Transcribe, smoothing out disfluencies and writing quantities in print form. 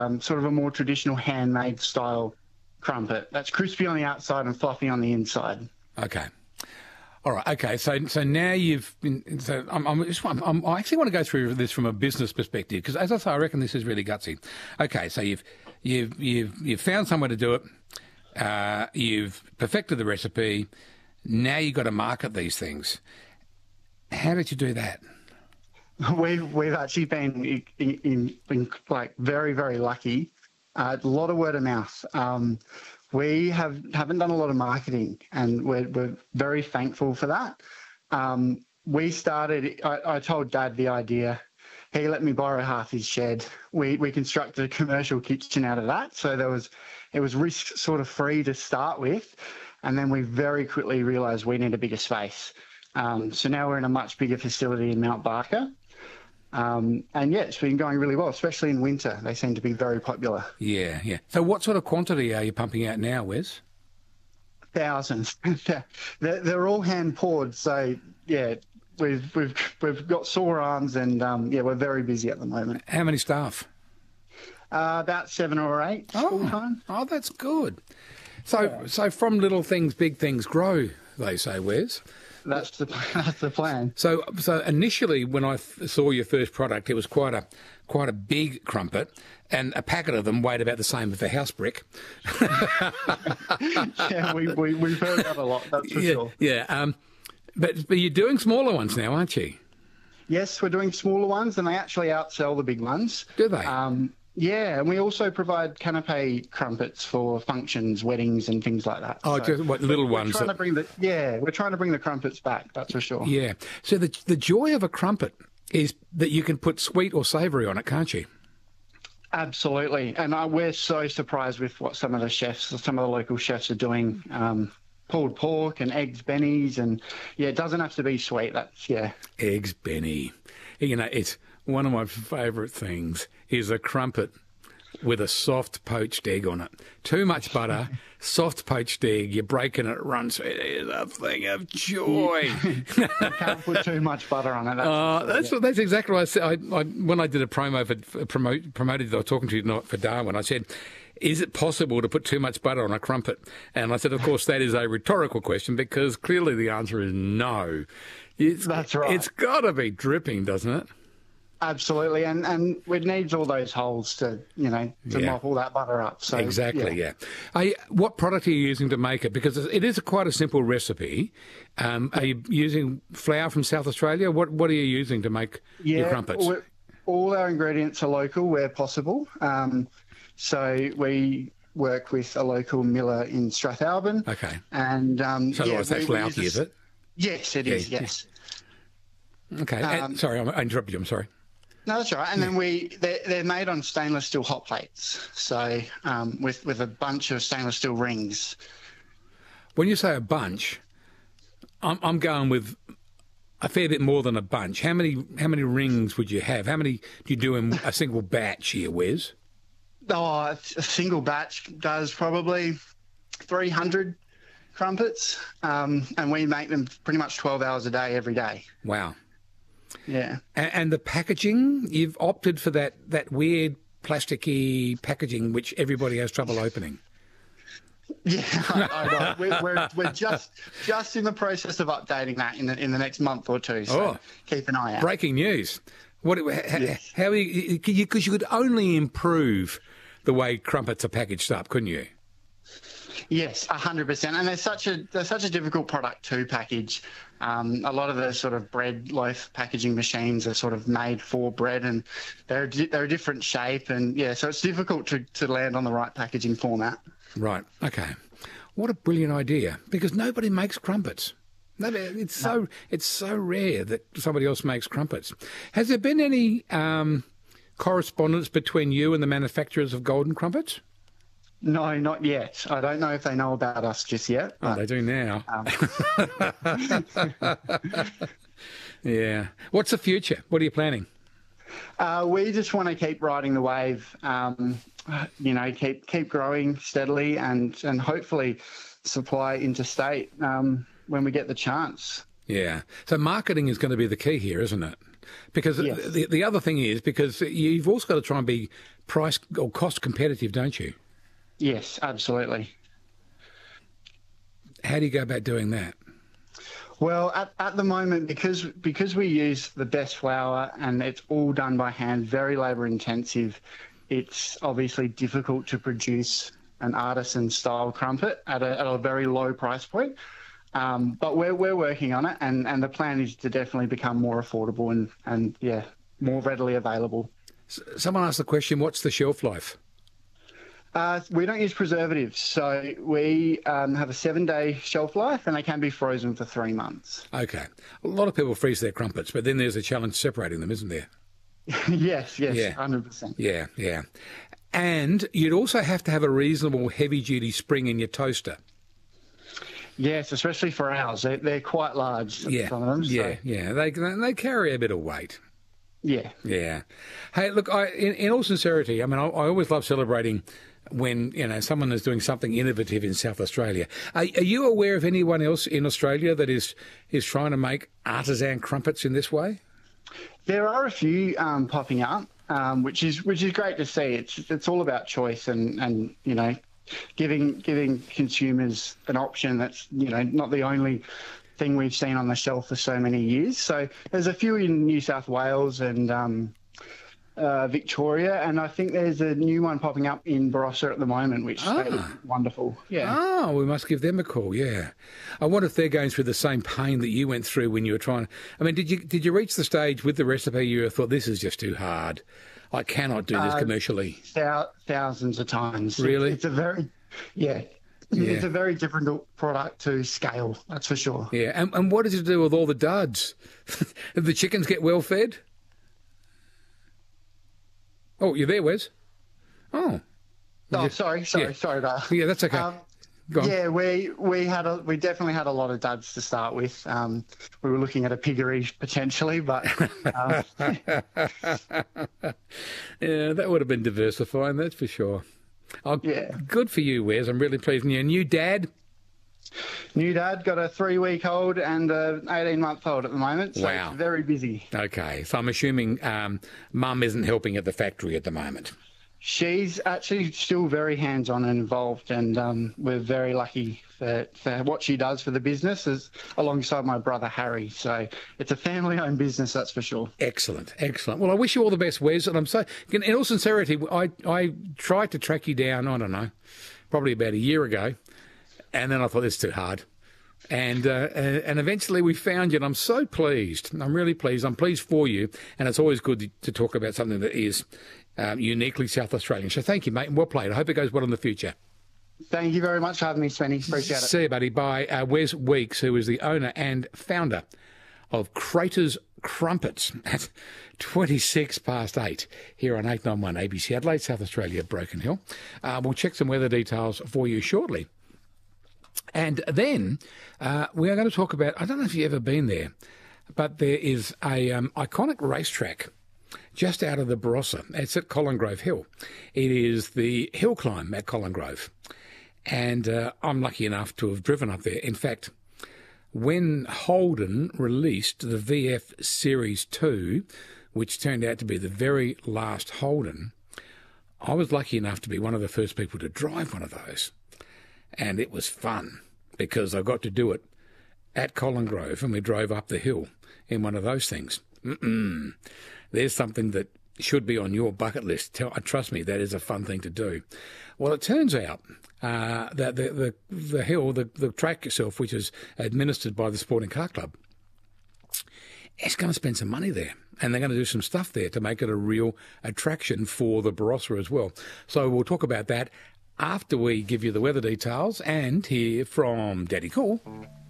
sort of a more traditional handmade style crumpet. That's crispy on the outside and fluffy on the inside. Okay. All right. Okay. So now you've been. So I actually want to go through this from a business perspective because, as I say, I reckon this is really gutsy. Okay. So you've found somewhere to do it. You've perfected the recipe. Now you've got to market these things. How did you do that? We've actually been like very, very lucky. A lot of word of mouth. We haven't done a lot of marketing, and we're very thankful for that. We started. I told Dad the idea. He let me borrow half his shed. We constructed a commercial kitchen out of that, so it was risk sort of free to start with, and then we very quickly realised we need a bigger space. So now we're in a much bigger facility in Mount Barker. And yeah, it's been going really well, especially in winter. They seem to be very popular. Yeah, yeah. So what sort of quantity are you pumping out now, Wes? Thousands. They're all hand poured. So yeah, we've got sore arms, and yeah, we're very busy at the moment. How many staff? About 7 or 8 full time. Oh, that's good. So from little things, big things grow, they say, Wes. That's the plan. So initially, when I saw your first product, it was quite a big crumpet, and a packet of them weighed about the same as a house brick. Yeah, we've heard that a lot. That's for sure. Yeah. But you're doing smaller ones now, aren't you? Yes, we're doing smaller ones, and they actually outsell the big ones. Do they? Yeah, and we also provide canapé crumpets for functions, weddings, and things like that. Oh, so just what little ones? We're trying to bring the crumpets back. That's for sure. Yeah. So the joy of a crumpet is that you can put sweet or savoury on it, can't you? Absolutely, and we're so surprised with what some of the local chefs are doing. Pulled pork and eggs bennies, and yeah, it doesn't have to be sweet. Eggs benny. You know, it's one of my favourite things is a crumpet with a soft poached egg on it. Too much butter, soft poached egg, you break and it runs. It is a thing of joy. You can't put too much butter on it. That's exactly what I said. When I did a promo for promoted that I was talking to you for Darwin, I said, is it possible to put too much butter on a crumpet? And I said, of course, that is a rhetorical question because clearly the answer is no. That's right. It's got to be dripping, doesn't it? Absolutely, and it needs all those holes to mop all that butter up. So exactly, yeah. What product are you using to make it? Because it is quite a simple recipe. Are you using flour from South Australia? What are you using to make your crumpets? All our ingredients are local where possible. So we work with a local miller in Strathalbyn. Okay. And so that's Lauki, is it? Yes, it is. Yes. Okay. Sorry, I interrupted you. I'm sorry. No, that's all right. And then they're made on stainless steel hot plates, so with a bunch of stainless steel rings. When you say a bunch, I'm going with a fair bit more than a bunch. How many rings would you have? How many do you do in a single batch here, Wes? Oh, a single batch does probably 300 crumpets, and we make them pretty much 12 hours a day every day. Wow. Yeah. And the packaging, you've opted for that weird plasticky packaging which everybody has trouble opening. Yeah, I know. We're just in the process of updating that in the next month or two. So keep an eye out. Breaking news. How because you could only improve the way crumpets are packaged up, couldn't you? Yes, 100%. And they're such a difficult product to package. A lot of the sort of bread loaf packaging machines are sort of made for bread, and they're a different shape, and yeah, so it's difficult to land on the right packaging format. Right. Okay. What a brilliant idea! Because nobody makes crumpets. It's so rare that somebody else makes crumpets. Has there been any correspondence between you and the manufacturers of Golden Crumpets? No, not yet. I don't know if they know about us just yet. Oh, they do now. Yeah. What's the future? What are you planning? We just want to keep riding the wave, keep growing steadily and hopefully supply interstate when we get the chance. Yeah. So marketing is going to be the key here, isn't it? Because Yes. the other thing is, because you've also got to try and be price or cost competitive, don't you? Yes, absolutely. How do you go about doing that? Well, at the moment, because we use the best flour and it's all done by hand, very labour intensive, it's obviously difficult to produce an artisan style crumpet at a very low price point. But we're working on it, and the plan is to definitely become more affordable and yeah, more readily available. Someone asked the question, what's the shelf life? We don't use preservatives, so we have a 7-day shelf life, and they can be frozen for 3 months. Okay. A lot of people freeze their crumpets, but then there's a challenge separating them, isn't there? Yes, Yeah. 100%. Yeah, yeah. And you'd also have to have a reasonable heavy-duty spring in your toaster. Yes, especially for ours. They're quite large, some of them. So. Yeah. They carry a bit of weight. Yeah. Yeah. Hey, look, in all sincerity, I mean, I always love celebrating when, someone is doing something innovative in South Australia. Are you aware of anyone else in Australia that is trying to make artisan crumpets in this way? There are a few popping up, which is great to see. It's all about choice and giving consumers an option that's not the only thing we've seen on the shelf for so many years. So there's a few in New South Wales and Victoria, and I think there's a new one popping up in Barossa at the moment, which is wonderful. Yeah. Oh, we must give them a call. Yeah, I wonder if they're going through the same pain that you went through when you were trying. I mean, did you reach the stage with the recipe you thought this is just too hard? I cannot do this commercially. Thousands of times. Really? It's a very It's a very different product to scale. That's for sure. Yeah, and what does it do with all the duds? Did the chickens get well fed? Oh, you're there, Wes? Oh. Sorry. Dale. Yeah, that's okay. Go on. Yeah, we definitely had a lot of duds to start with. We were looking at a piggery potentially, but yeah, that would have been diversifying, that's for sure. Oh, yeah. Good for you, Wes. I'm really pleased. And your new dad? New dad, got a 3-week-old and an 18-month-old at the moment. So Wow. very busy. Okay, so I'm assuming Mum isn't helping at the factory at the moment. She's actually still very hands-on and involved, and we're very lucky for what she does for the business alongside my brother Harry. So it's a family-owned business, that's for sure. Excellent. Well, I wish you all the best, Wes. And I'm so, in all sincerity, I tried to track you down, I don't know, probably about a year ago, and then I thought, it's too hard. And eventually we found you, and I'm so pleased. I'm really pleased. I'm pleased for you, and it's always good to talk about something that is uniquely South Australian. So thank you, mate, and well played. I hope it goes well in the future. Thank you very much for having me, Svenny. Appreciate it. See you, buddy. Bye. Wes Weeks, who is the owner and founder of Craters Crumpets at 8:26 here on 891 ABC Adelaide, South Australia, Broken Hill. We'll check some weather details for you shortly. And then we are going to talk about, I don't know if you've ever been there, but there is a iconic racetrack just out of the Barossa. It's at Collingrove Hill. It is the hill climb at Collingrove. And I'm lucky enough to have driven up there. In fact, when Holden released the VF Series 2, which turned out to be the very last Holden, I was lucky enough to be one of the first people to drive one of those. And it was fun because I got to do it at Collingrove, and we drove up the hill in one of those things. There's something that should be on your bucket list. Trust me, that is a fun thing to do. Well, it turns out that the hill, the track itself, which is administered by the Sporting Car Club, is going to spend some money there. And they're going to do some stuff there to make it a real attraction for the Barossa as well. So we'll talk about that after we give you the weather details and hear from Daddy Cool.